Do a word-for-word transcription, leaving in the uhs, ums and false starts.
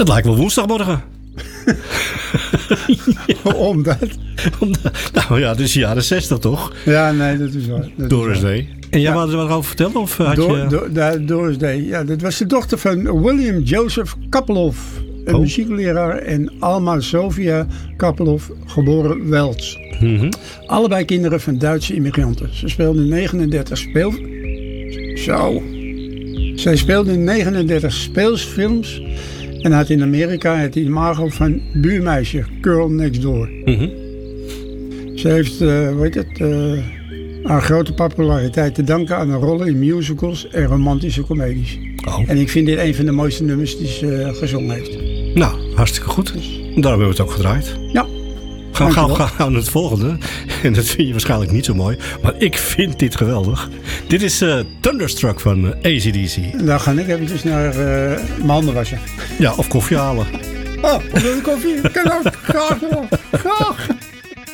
Het lijkt wel woensdagmorgen. Ja. Omdat? Omdat, nou ja, dus jaren zestig toch? Ja, nee, dat is waar. Dat Doris is waar. Day. En jij ja. wou er wat over vertellen? Of had Do- je... Do- Do- Doris Day. Ja, dat was de dochter van William Joseph Kapeloff. Een oh. muziekleraar. En Alma Sofia Kapeloff, geboren Welts. Mm-hmm. Allebei kinderen van Duitse immigranten. Ze speelden negenendertig speel... Zo. Zij speelde negenendertig speelsfilms. En had in Amerika het imago van buurmeisje, Girl Next Door. Mm-hmm. Ze heeft, uh, hoe heet het, uh, haar grote populariteit te danken aan haar rollen in musicals en romantische comedies. Oh. En ik vind dit een van de mooiste nummers die ze uh, gezongen heeft. Nou, hartstikke goed. Daarom hebben we het ook gedraaid. Ja. Gaan we gaan, gaan, gaan naar het volgende. En dat vind je waarschijnlijk niet zo mooi. Maar ik vind dit geweldig. Dit is uh, Thunderstruck van uh, A C D C. Dan ga ik eventjes naar uh, mijn handen wassen. Ja, of koffie halen. Oh, of wil je koffie? Kan ook. Graag wel.